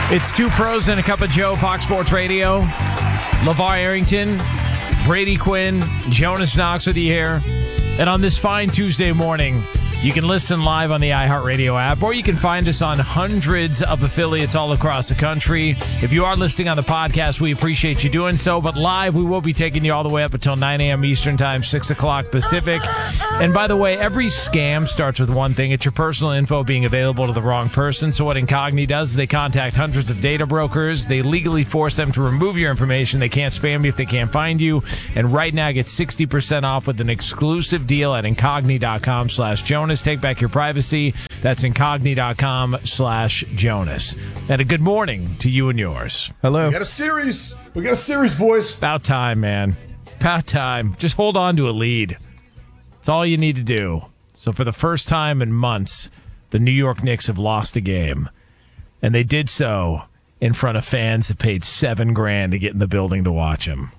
It's Two Pros and a Cup of Joe, Fox Sports Radio. LeVar Arrington, Brady Quinn, Jonas Knox with you here. And on this fine Tuesday morning, you can listen live on the iHeartRadio app, or you can find us on hundreds of affiliates all across the country. If you are listening on the podcast, we appreciate you doing so. But live, we will be taking you all the way up until 9 a.m. Eastern Time, 6 o'clock Pacific. And by the way, every scam starts with one thing. It's your personal info being available to the wrong person. So what Incogni does is they contact hundreds of data brokers. They legally force them to remove your information. They can't spam you if they can't find you. And right now, get 60% off with an exclusive deal at Incogni.com/Jonas. Take back your privacy. That's Incogni.com/Jonas. And a good morning to you and yours. Hello. We got a series, boys. About time, man. About time. Just hold on to a lead. It's all you need to do. So for the first time in months, the New York Knicks have lost a game. And they did so in front of fans that paid $7,000 to get in the building to watch them.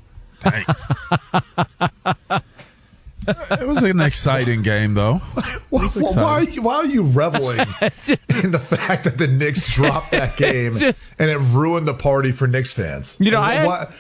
It was an exciting game, though. Why are you reveling in the fact that the Knicks dropped that game and it ruined the party for Knicks fans? You know,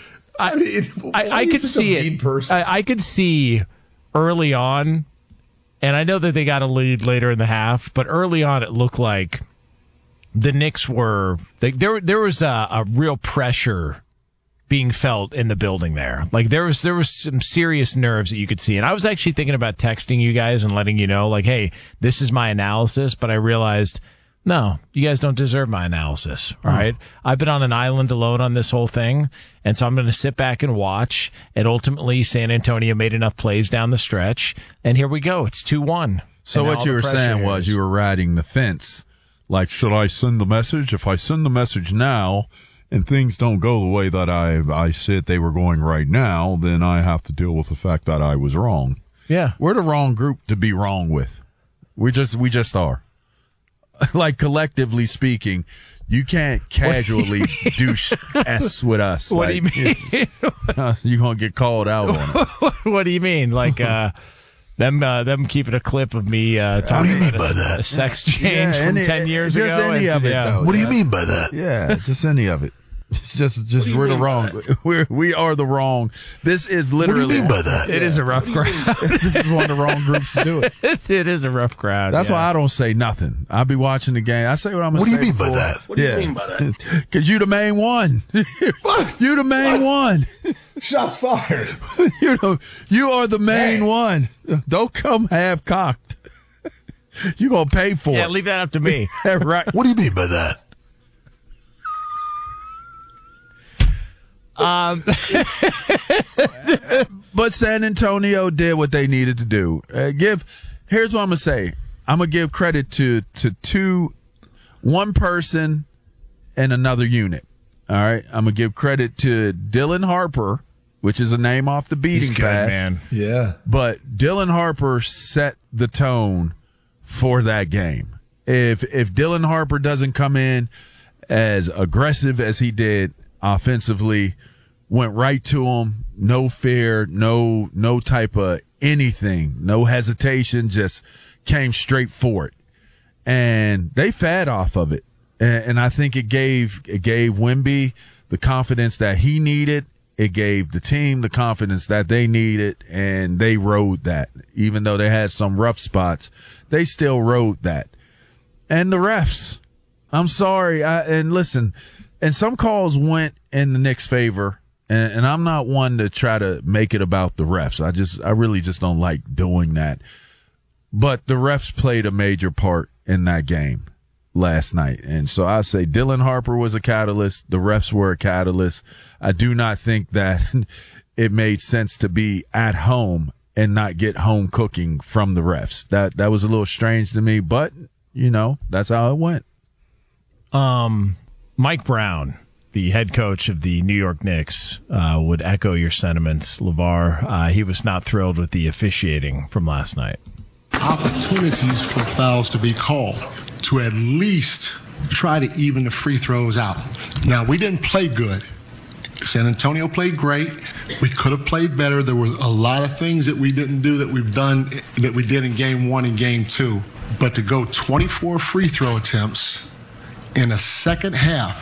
I could see it. I could see early on, and I know that they got a lead later in the half, but early on it looked like the Knicks were there was a real pressure being felt in the building there. Like there was some serious nerves that you could see. And I was actually thinking about texting you guys and letting you know, like, hey, this is my analysis, but I realized, no, you guys don't deserve my analysis. All right. I've been on an island alone on this whole thing. And so I'm going to sit back and watch. And ultimately, San Antonio made enough plays down the stretch. And here we go. It's 2-1. So what you were saying was you were riding the fence. Like, should I send the message? If I send the message now, and things don't go the way that I said they were going right now, then I have to deal with the fact that I was wrong. Yeah. We're the wrong group to be wrong with. We just are. Like, collectively speaking, you can't casually douche S with us. What do you mean? You're going to get called out on it. What do you mean? Like, them keeping a clip of me talking about a sex change from 10 years ago. Just any of it, though. What do you mean by that? Yeah, just any of it. It's just we're the wrong. We are the wrong. This is literally. What do you mean by that? It is a rough crowd. This is one of the wrong groups to do it. It is a rough crowd. That's why I don't say nothing. I'll be watching the game. I say what I'm going to say. What do you mean by that? What do you mean by that? Because you the main one. What? You the main one. Shots fired. You are the main one. Don't come half cocked. You're going to pay for it. Yeah, leave that up to me. Right. What do you mean by that? But San Antonio did what they needed to do. Here's what I'm going to say. I'm going to give credit to one person and another unit. All right. I'm going to give credit to Dylan Harper, which is a name off the beating pad. Man. Yeah. But Dylan Harper set the tone for that game. If Dylan Harper doesn't come in as aggressive as he did offensively, went right to him, no fear, no type of anything, no hesitation, just came straight for it. And they fed off of it. And I think it gave Wemby the confidence that he needed. It gave the team the confidence that they needed, and they rode that. Even though they had some rough spots, they still rode that. And the refs, I'm sorry. And listen, and some calls went in the Knicks' favor, and I'm not one to try to make it about the refs. I really just don't like doing that. But the refs played a major part in that game last night. And so I say Dylan Harper was a catalyst. The refs were a catalyst. I do not think that it made sense to be at home and not get home cooking from the refs. That was a little strange to me, but that's how it went. Mike Brown, the head coach of the New York Knicks, would echo your sentiments, LeVar. He was not thrilled with the officiating from last night. Opportunities for fouls to be called to at least try to even the free throws out. Now, we didn't play good. San Antonio played great. We could have played better. There were a lot of things that we didn't do that we did in game 1 and game 2. But to go 24 free throw attempts in a second half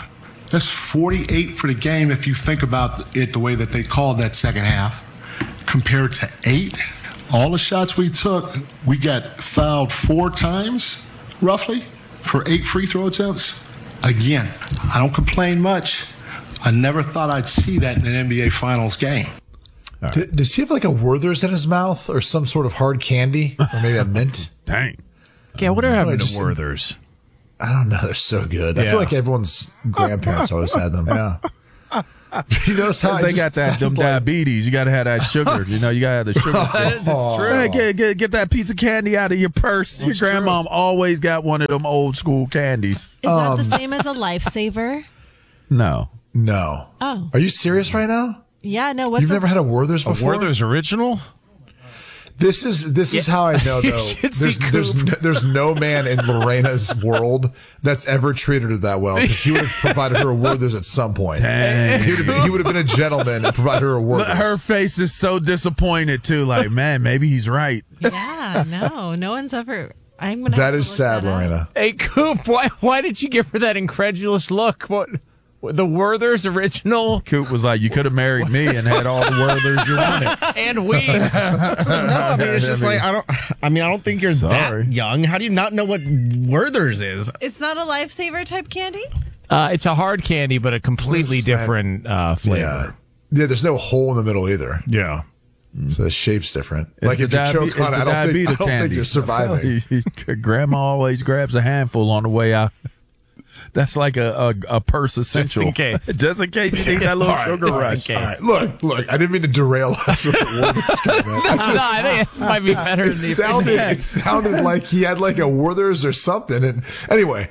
That's 48 for the game if you think about it the way that they called that second half, compared to 8. All the shots we took, we got fouled 4 times, roughly, for 8 free throw attempts. Again, I don't complain much. I never thought I'd see that in an NBA Finals game. Right. Does he have like a Werther's in his mouth or some sort of hard candy? Or maybe a mint? Dang. Yeah, what are happening to Werther's? I don't know. They're so good. I feel like everyone's grandparents always had them. Yeah. You notice how they got them diabetes. You got to have that sugar. You know, you got to have the sugar. It's true. Hey, get that piece of candy out of your purse. Your grandma always got one of them old school candies. Is that the same as a lifesaver? No. Oh. Are you serious right now? Yeah, no. You've never had a Werther's before? A Werther's original? This is how I know, though. There's no man in Lorena's world that's ever treated her that well, because he would have provided her a Werther's at some point. Dang. He would have been a gentleman and provided her a Werther's. Her face is so disappointed too. Like, man, maybe he's right. Yeah, no one's ever. I'm gonna. That is sad, Lorena. Hey, Coop, why did you give her that incredulous look? What? The Werther's original? Coop was like, you could have married me and had all the Werther's you wanted. And we. No, I mean, it's just like, I don't think you're that young. How do you not know what Werther's is? It's not a lifesaver type candy? It's a hard candy, but a completely different flavor. Yeah, there's no hole in the middle either. Yeah. So the shape's different. It's like if you choke on it, I don't think you're surviving. Grandma always grabs a handful on the way out. That's like a purse essential. Just in case. Just in case you need that little sugar rush. All right, look, I didn't mean to derail us with the Werther's comment. I think it might be better than it sounded like he had like a Werther's or something. And anyway,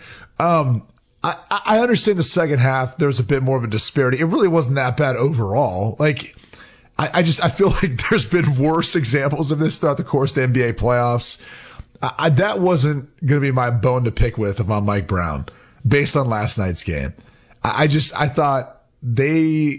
I understand the second half. There was a bit more of a disparity. It really wasn't that bad overall. Like, I feel like there's been worse examples of this throughout the course of the NBA playoffs. That wasn't going to be my bone to pick with if I'm Mike Brown. Based on last night's game, I thought they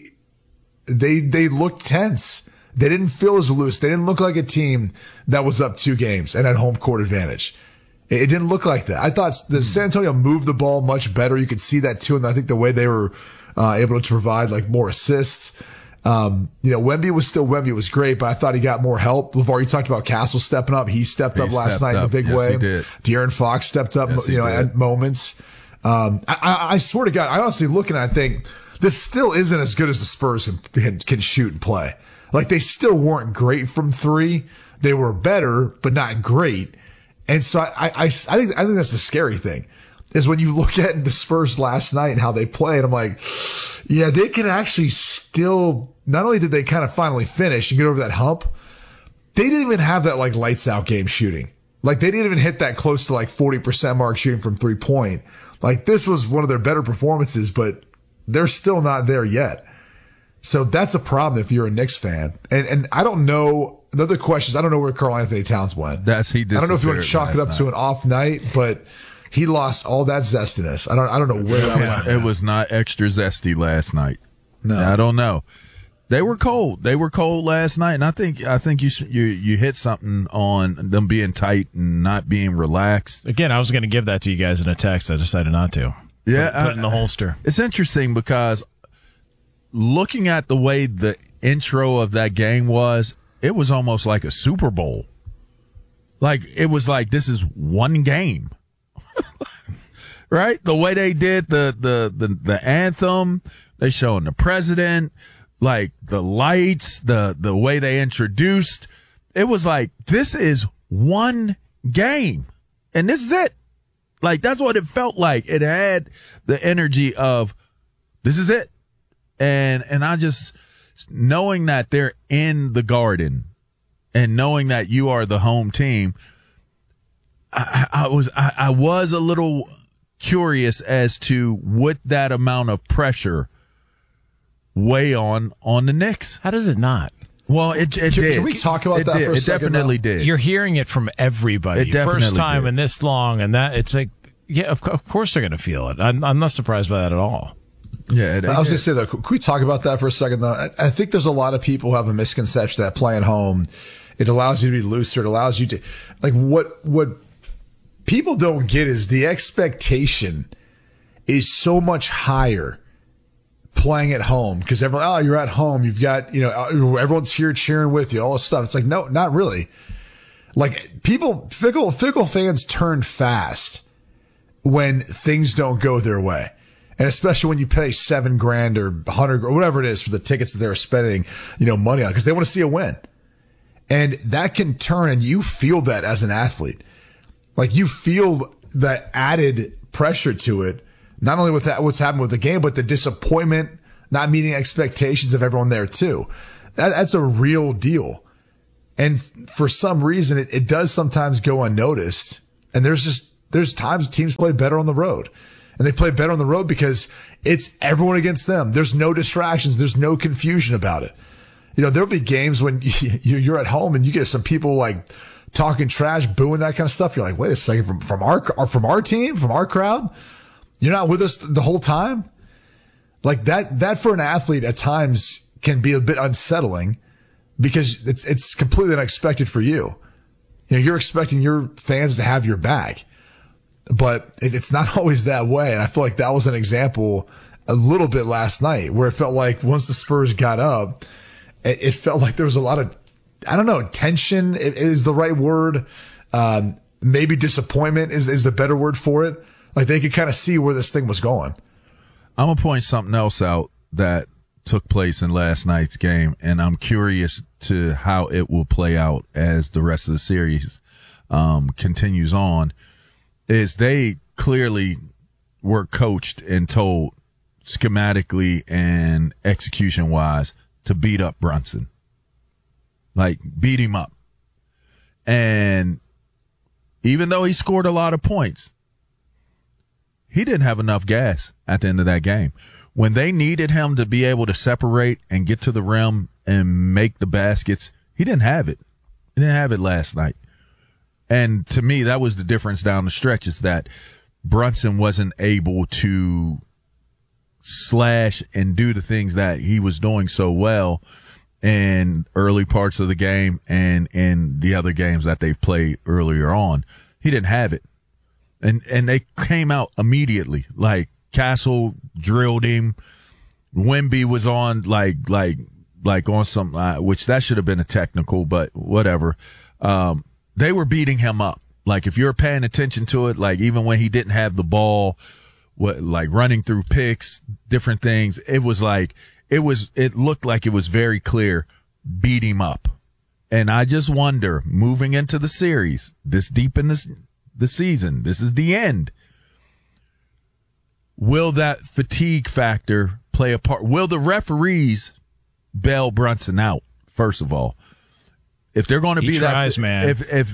looked tense. They didn't feel as loose. They didn't look like a team that was up 2 games and had home court advantage. It didn't look like that. I thought the San Antonio moved the ball much better. You could see that too. And I think the way they were able to provide like more assists. Wemby was still Wemby. It was great, but I thought he got more help. LeVar, you talked about Castle stepping up. He stepped up last night in a big way. He did. De'Aaron Fox stepped up, at moments. I swear to God, I honestly look and I think this still isn't as good as the Spurs can shoot and play. Like, they still weren't great from 3. They were better, but not great. And so I think that's the scary thing, is when you look at the Spurs last night and how they played, I'm like, yeah, they can actually still, not only did they kind of finally finish and get over that hump, they didn't even have that like lights out game shooting. Like, they didn't even hit that close to like 40% mark shooting from 3-point. Like, this was one of their better performances, but they're still not there yet. So that's a problem if you're a Knicks fan. And I don't know. The other question is, I don't know where Karl-Anthony Towns went. I don't know if you want to chalk it up to an off night, but he lost all that zestiness. I don't know where that went. It was not extra zesty last night. No, I don't know. They were cold. They were cold last night, and I think you hit something on them being tight and not being relaxed. Again, I was going to give that to you guys in a text. I decided not to. Yeah, put it in the holster. It's interesting because looking at the way the intro of that game was, it was almost like a Super Bowl. Like, it was like, this is one game. Right? The way they did the anthem, they showing the president, like the lights, the way they introduced, it was like, this is one game and this is it. Like, that's what it felt like. It had the energy of, this is it. And I just, knowing that they're in the Garden and knowing that you are the home team, I was a little curious as to would that amount of pressure weigh on the Knicks. How does it not? Well, it did. Can we talk about that for a second? It definitely did. You're hearing it from everybody. It definitely First time did. in this long, and that it's like, yeah, of course they're going to feel it. I'm not surprised by that at all. Yeah, I was going to say, though, can we talk about that for a second, though? I think there's a lot of people who have a misconception that playing home, it allows you to be looser. It allows you to, like, what people don't get is the expectation is so much higher playing at home because everyone, you're at home. You've got, everyone's here cheering with you, all this stuff. It's like, no, not really. Like fickle fans turn fast when things don't go their way. And especially when you pay $7,000 or $100 or whatever it is for the tickets that they're spending, money on because they want to see a win. And that can turn, and you feel that as an athlete. Like you feel that added pressure to it, not only with what's happened with the game, but the disappointment, not meeting expectations of everyone there too. That's a real deal. And for some reason, it does sometimes go unnoticed. And there's times teams play better on the road. And they play better on the road because it's everyone against them. There's no distractions. There's no confusion about it. There'll be games when you're at home and you get some people like talking trash, booing, that kind of stuff. You're like, wait a second, from our team, from our crowd, you're not with us the whole time. Like that for an athlete at times can be a bit unsettling because it's completely unexpected for you. You're expecting your fans to have your back, but it's not always that way. And I feel like that was an example a little bit last night where it felt like once the Spurs got up, it felt like there was a lot of, I don't know, tension is the right word. Maybe disappointment is the better word for it. Like they could kind of see where this thing was going. I'm going to point something else out that took place in last night's game, and I'm curious to how it will play out as the rest of the series continues on, is they clearly were coached and told schematically and execution-wise to beat up Brunson. Like, beat him up. And even though he scored a lot of points, he didn't have enough gas at the end of that game. When they needed him to be able to separate and get to the rim and make the baskets, he didn't have it. He didn't have it last night. And to me, that was the difference down the stretch, is that Brunson wasn't able to slash and do the things that he was doing so well in early parts of the game and in the other games that they've played earlier on. He didn't have it. And they came out immediately. Like, Castle drilled him. Wemby was on like on some, which that should have been a technical, but whatever. They were beating him up. Like, if you're paying attention to it, like even when he didn't have the ball, like running through picks, different things, it looked like it was very clear, beat him up. And I just wonder, moving into the series, this deep in the season, this is the end, will that fatigue factor play a part? Will the referees bail Brunson out, first of all? If they're going to be that, man.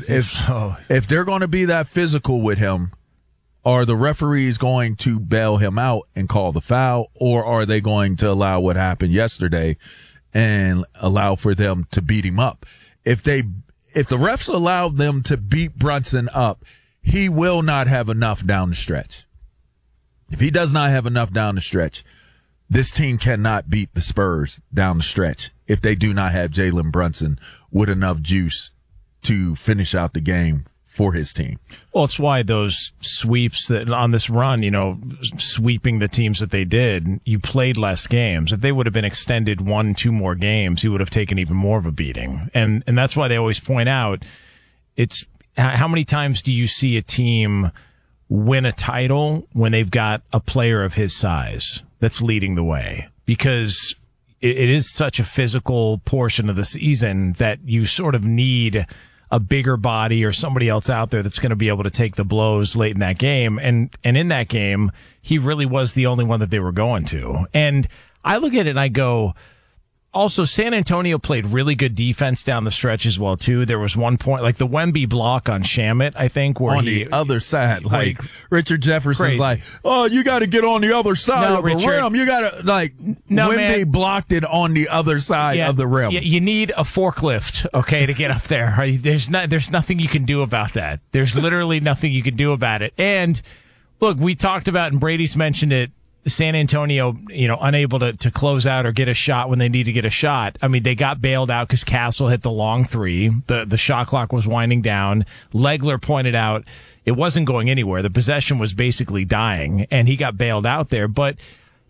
If they're going to be that physical with him, are the referees going to bail him out and call the foul, or are they going to allow what happened yesterday and allow for them to beat him up? If the refs allow them to beat Brunson up, he will not have enough down the stretch. If he does not have enough down the stretch, this team cannot beat the Spurs down the stretch if they do not have Jalen Brunson with enough juice to finish out the game for his team. Well, it's why those sweeps that on this run, sweeping the teams that they did, you played less games. If they would have been extended 1-2 more games, you would have taken even more of a beating. And that's why they always point out, it's how many times do you see a team win a title when they've got a player of his size that's leading the way? Because it is such a physical portion of the season that you sort of need a bigger body or somebody else out there that's going to be able to take the blows late in that game. And in that game, he really was the only one that they were going to. And I look at it and I go, also, San Antonio played really good defense down the stretch as well, too. There was one point, like the Wemby block on Shamet, I think, where on the other side, like Richard Jefferson's crazy. Like, oh, you got to get on the other side of the rim. You got to, like, Wemby blocked it on the other side of the rim. You need a forklift, okay, to get up there. There's nothing you can do about that. There's literally nothing you can do about it. And look, we talked about, and Brady's mentioned it, San Antonio, unable to close out or get a shot when they need to get a shot. I mean, they got bailed out because Castle hit the long three. The shot clock was winding down. Legler pointed out it wasn't going anywhere. The possession was basically dying, and he got bailed out there. But,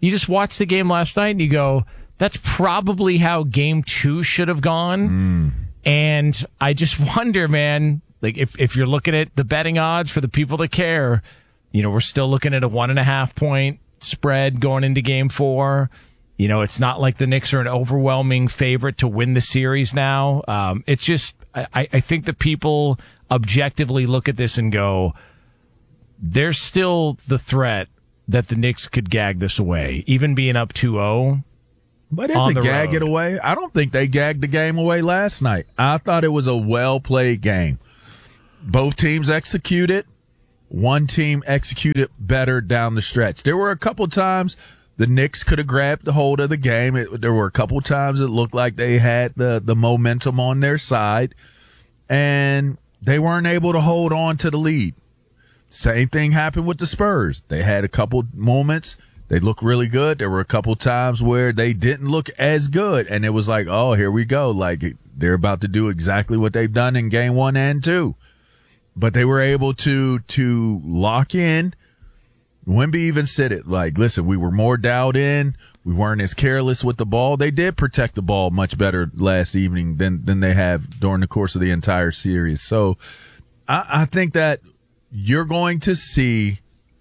you just watch the game last night and you go, that's probably how game 2 should have gone. And I just wonder, man, like if you're looking at the betting odds for the people that care, we're still looking at a 1.5 point spread going into game 4. It's not like the Knicks are an overwhelming favorite to win the series now. It's just, I think that people objectively look at this and go, there's still the threat that the Knicks could gag this away, even being up 2-0. But it's a gag it away. I don't think they gagged the game away last night. I thought it was a well-played game. Both teams executed. One team executed better down the stretch. There were a couple times the Knicks could have grabbed the hold of the game. There were a couple times it looked like they had the momentum on their side, and they weren't able to hold on to the lead. Same thing happened with the Spurs. They had a couple moments. They looked really good. There were a couple times where they didn't look as good, and it was like, oh, here we go. Like, they're about to do exactly what they've done in game 1 and 2. But they were able to lock in. Wemby even said it, like, listen, we were more dialed in. We weren't as careless with the ball. They did protect the ball much better last evening than they have during the course of the entire series. So I think that you're going to see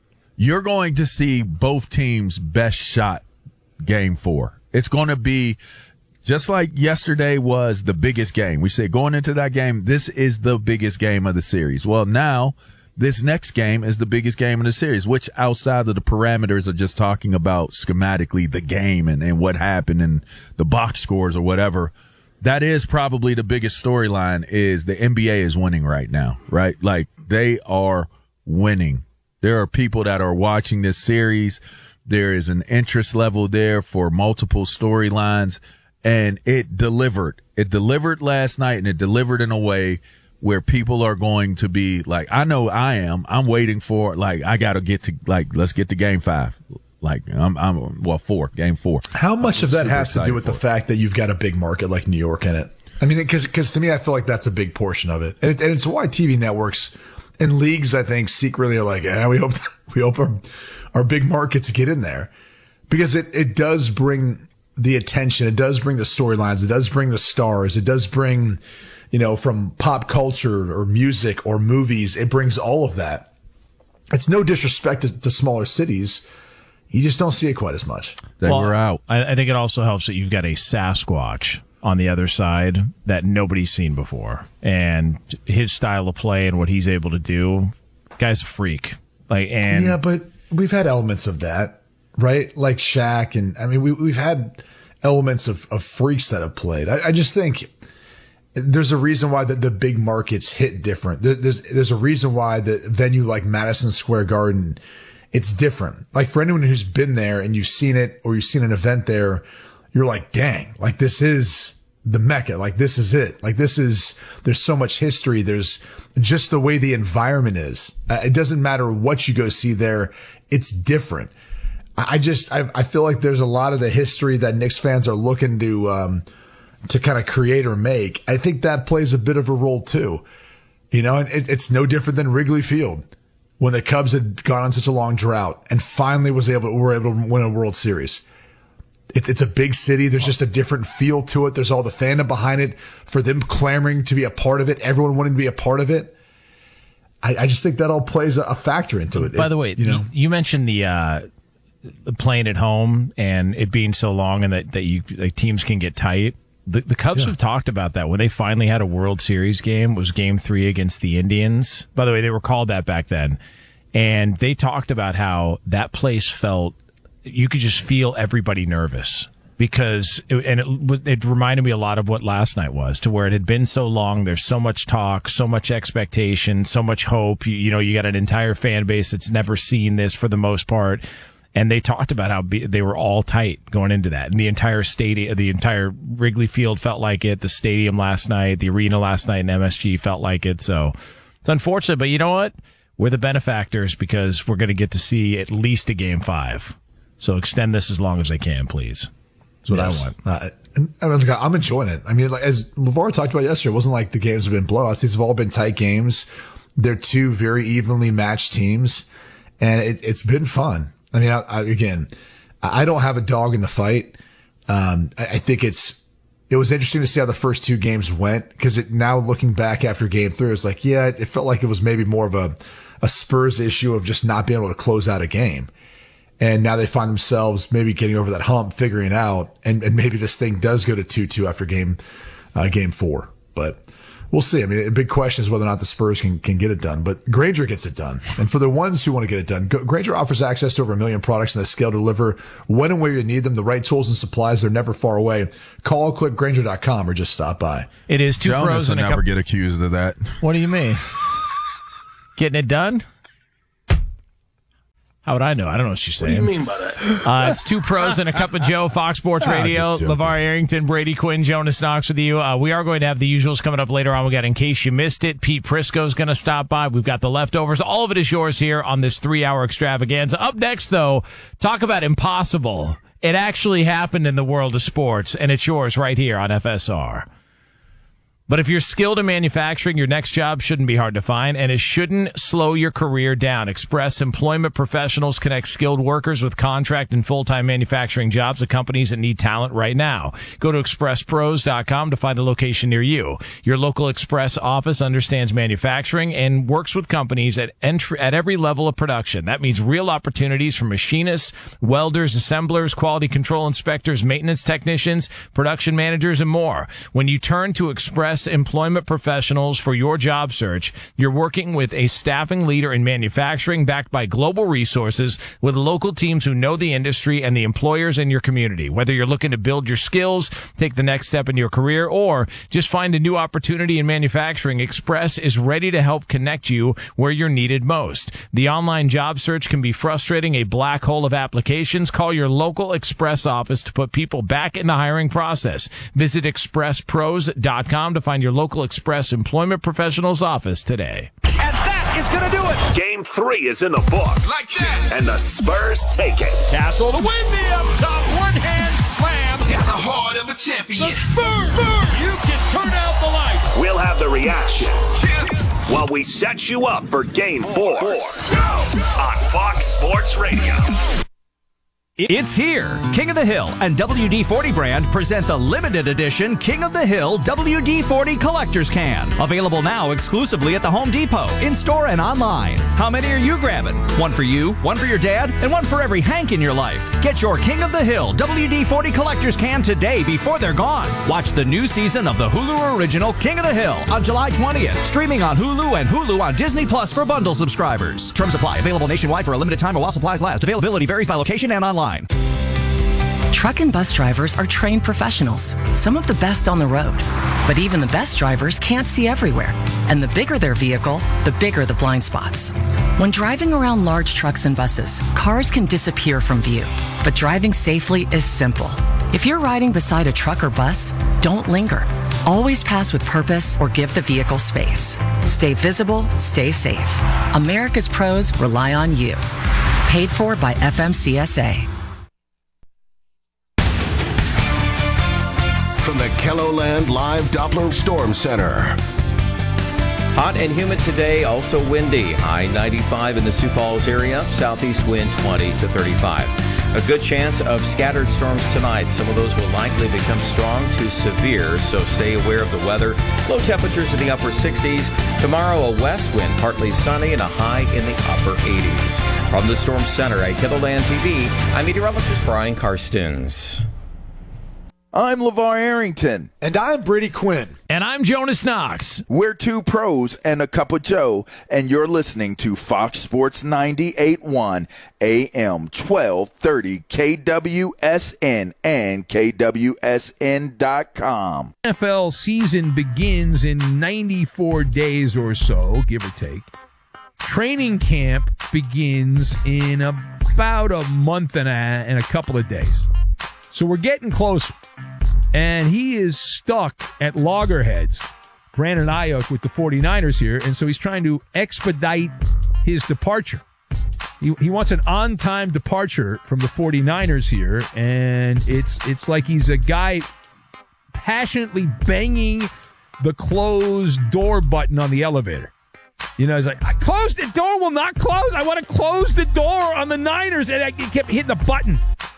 both teams' best shot game 4. It's going to be just like yesterday was the biggest game. We say going into that game, this is the biggest game of the series. Well, now this next game is the biggest game of the series, which outside of the parameters of just talking about schematically the game and what happened and the box scores or whatever, that is probably the biggest storyline is the NBA is winning right now, right? Like they are winning. There are people that are watching this series. There is an interest level there for multiple storylines, and it delivered. It delivered last night, and it delivered in a way where people are going to be like, I know I am. I'm waiting for, like, I got to get to, like, let's get to game 5. Like, game 4. How much of that has to do with the fact that you've got a big market like New York in it? I mean, because to me, I feel like that's a big portion of it. And it's why TV networks and leagues, I think, secretly are like, we hope our big markets get in there, because it does bring the attention. It does bring the storylines. It does bring the stars. It does bring, from pop culture or music or movies, it brings all of that. It's no disrespect to smaller cities. You just don't see it quite as much. We're out. I think it also helps that you've got a Sasquatch on the other side that nobody's seen before, and his style of play and what he's able to do, guy's a freak. Yeah, but we've had elements of that, right? Like Shaq, and I mean, we've had elements of freaks that have played. I just think there's a reason why the big markets hit different. There's a reason why the venue like Madison Square Garden, it's different. Like for anyone who's been there and you've seen it or you've seen an event there, you're like, dang, like this is the Mecca. Like this is it. Like there's so much history. There's just the way the environment is. It doesn't matter what you go see there. It's different. I feel like there's a lot of the history that Knicks fans are looking to kind of create or make. I think that plays a bit of a role too. And it's no different than Wrigley Field when the Cubs had gone on such a long drought and finally were able to win a World Series. It's a big city. There's just a different feel to it. There's all the fandom behind it, for them clamoring to be a part of it, everyone wanting to be a part of it. I just think that all plays a factor into it. By the way, you mentioned the playing at home and it being so long, and that you like teams can get tight. The Cubs have talked about that when they finally had a World Series game. It was Game 3 against the Indians. By the way, they were called that back then, and they talked about how that place felt. You could just feel everybody nervous because it reminded me a lot of what last night was, to where it had been so long. There's so much talk, so much expectation, so much hope. You got an entire fan base that's never seen this for the most part. And they talked about how they were all tight going into that. And the entire stadium, the entire Wrigley Field felt like it. The stadium last night, the arena last night in MSG felt like it. So it's unfortunate, but you know what? We're the benefactors because we're going to get to see at least a Game 5. So extend this as long as they can, please. That's what I want. I'm enjoying it. I mean, like, as LeVar talked about yesterday, it wasn't like the games have been blowouts. These have all been tight games. They're two very evenly matched teams, and it's been fun. I mean, again, I don't have a dog in the fight. I think it was interesting to see how the first 2 games went, because now looking back after game 3, it's like, yeah, it felt like it was maybe more of a Spurs issue of just not being able to close out a game. And now they find themselves maybe getting over that hump, figuring out, and maybe this thing does go to 2-2 after game 4. But we'll see. I mean, a big question is whether or not the Spurs can get it done. But Grainger gets it done. And for the ones who want to get it done, Grainger offers access to over 1 million products and the scale to deliver when and where you need them. The right tools and supplies, they're never far away. Call, click Grainger.com, or just stop by. It is 2 pros and a never get accused of that. What do you mean? Getting it done? How would I know? I don't know what she's saying. What do you mean by that? It's 2 pros and a cup of Joe, Fox Sports Radio. LeVar Arrington, Brady Quinn, Jonas Knox with you. We are going to have the usuals coming up later on. We got In Case You Missed It. Pete Prisco's going to stop by. We've got the leftovers. All of it is yours here on this 3-hour extravaganza. Up next, though, talk about impossible. It actually happened in the world of sports, and it's yours right here on FSR. But if you're skilled in manufacturing, your next job shouldn't be hard to find, and it shouldn't slow your career down. Express Employment Professionals connect skilled workers with contract and full-time manufacturing jobs at companies that need talent right now. Go to expresspros.com to find a location near you. Your local Express office understands manufacturing and works with companies at every level of production. That means real opportunities for machinists, welders, assemblers, quality control inspectors, maintenance technicians, production managers, and more. When you turn to Express Employment Professionals for your job search, you're working with a staffing leader in manufacturing backed by global resources with local teams who know the industry and the employers in your community. Whether you're looking to build your skills, take the next step in your career, or just find a new opportunity in manufacturing, Express is ready to help connect you where you're needed most. The online job search can be frustrating, a black hole of applications. Call your local Express office to put people back in the hiring process. Visit expresspros.com to find your local Express Employment Professionals office today. And that is going to do it. Game 3 is in the books. Like that. And the Spurs take it. Castle to win the up top. One-hand slam. Got the heart of a champion. The Spurs. You can turn out the lights. We'll have the reactions while we set you up for Game 4 on Fox Sports Radio. It's here. King of the Hill and WD-40 brand present the limited edition King of the Hill WD-40 Collector's Can. Available now exclusively at the Home Depot, in-store and online. How many are you grabbing? One for you, one for your dad, and one for every Hank in your life. Get your King of the Hill WD-40 Collector's Can today before they're gone. Watch the new season of the Hulu original King of the Hill on July 20th. Streaming on Hulu and Hulu on Disney Plus for bundle subscribers. Terms apply. Available nationwide for a limited time or while supplies last. Availability varies by location and online. Truck and bus drivers are trained professionals, some of the best on the road. But even the best drivers can't see everywhere. And the bigger their vehicle, the bigger the blind spots. When driving around large trucks and buses, cars can disappear from view. But driving safely is simple. If you're riding beside a truck or bus, don't linger. Always pass with purpose or give the vehicle space. Stay visible, stay safe. America's pros rely on you. Paid for by FMCSA. From the KELOLAND Live Doppler Storm Center. Hot and humid today, also windy. High 95 in the Sioux Falls area. Southeast wind 20 to 35. A good chance of scattered storms tonight. Some of those will likely become strong to severe, so stay aware of the weather. Low temperatures in the upper 60s. Tomorrow, a west wind, partly sunny, and a high in the upper 80s. From the Storm Center at KELOLAND TV, I'm meteorologist Brian Karstens. I'm LeVar Arrington. And I'm Brady Quinn. And I'm Jonas Knox. We're 2 pros and a cup of Joe, and you're listening to Fox Sports 98.1 AM 1230 KWSN and KWSN.com. NFL season begins in 94 days or so, give or take. Training camp begins in about a month and a couple of days. So we're getting closer. And he is stuck at loggerheads, Brandon Ayuk with the 49ers here, and so he's trying to expedite his departure. He wants an on-time departure from the 49ers here, and it's like he's a guy passionately banging the closed door button on the elevator. You know, he's like, I closed the door, will not close. I want to close the door on the Niners, and he kept hitting the button.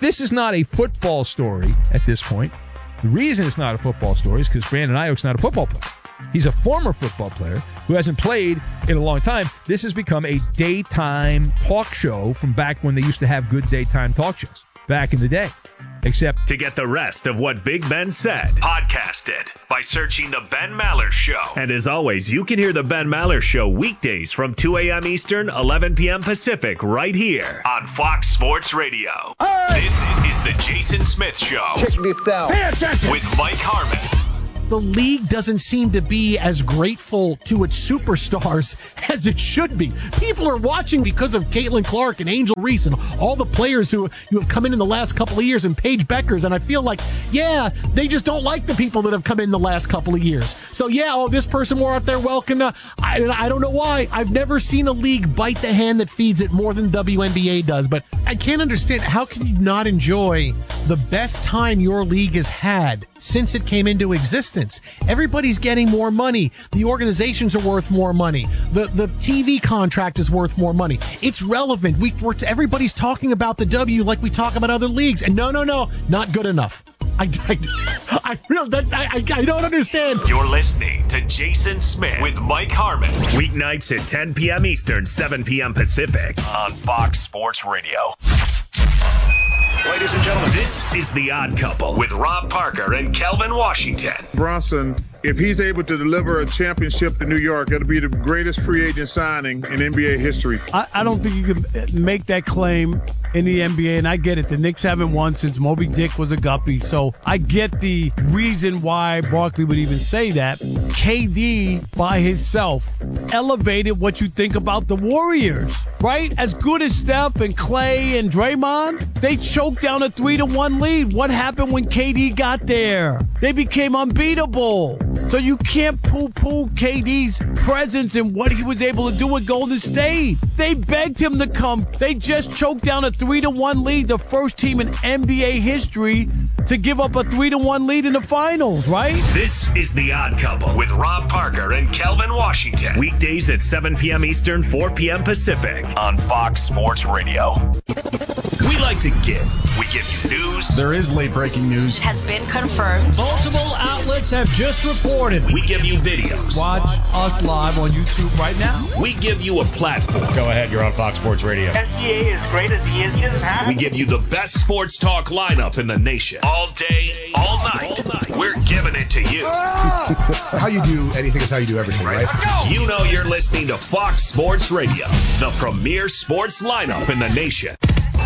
this is not a football story at this point. The reason it's not a football story is because Brandon Ayuk's not a football player. He's a former football player who hasn't played in a long time. This has become a daytime talk show from back when they used to have good daytime talk shows back in the day. Except to get the rest of what Big Ben said, podcast it by searching The Ben Maller Show. And as always, you can hear The Ben Maller Show weekdays from 2 a.m. Eastern, 11 p.m. Pacific, right here on Fox Sports Radio. Hey! This is the Jason Smith Show. Check this out. Pay attention. With Mike Harmon. The league doesn't seem to be as grateful to its superstars as it should be. People are watching because of Caitlin Clark and Angel Reese and all the players who have come in the last couple of years, and Paige Beckers. And I feel like, yeah, they just don't like the people that have come in the last couple of years. So, yeah, this person were out there welcome. I don't know why. I've never seen a league bite the hand that feeds it more than WNBA does. But I can't understand, how can you not enjoy the best time your league has had since it came into existence? Everybody's getting more money. The organizations are worth more money. The TV contract is worth more money. It's relevant. Everybody's talking about the W like we talk about other leagues. And no, not good enough. I don't understand. You're listening to Jason Smith with Mike Harmon. Weeknights at 10 p.m. Eastern, 7 p.m. Pacific on Fox Sports Radio. Ladies and gentlemen, this is The Odd Couple with Rob Parker and Kelvin Washington. Bronson, if he's able to deliver a championship to New York, it'll be the greatest free agent signing in NBA history. I don't think you can make that claim in the NBA, and I get it. The Knicks haven't won since Moby Dick was a guppy, so I get the reason why Barkley would even say that. KD, by himself, elevated what you think about the Warriors, right? As good as Steph and Clay and Draymond, they choked down a 3-1 lead. What happened when KD got there? They became unbeatable. So you can't poo-poo KD's presence and what he was able to do with Golden State. They begged him to come. They just choked down a 3-1 lead, the first team in NBA history to give up a 3-1 lead in the finals, right? This is The Odd Couple with Rob Parker and Kelvin Washington. Weekdays at 7 p.m. Eastern, 4 p.m. Pacific on Fox Sports Radio. We like to give. We give you news. There is late-breaking news. Has been confirmed. Multiple outlets have just reported. We give you videos. Watch us live on YouTube right now. We give you a platform. Go ahead, you're on Fox Sports Radio. SGA is great as he is. He doesn't have We give you the best sports talk lineup in the nation. All day, all night. We're giving it to you. How you do anything is how you do everything, right? Let's go. You know you're listening to Fox Sports Radio, the premier sports lineup in the nation.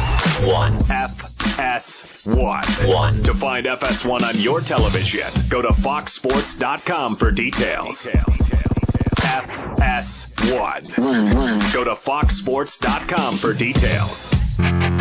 FS1. To find FS1 on your television, go to foxsports.com for details. FS1. Go to foxsports.com for details.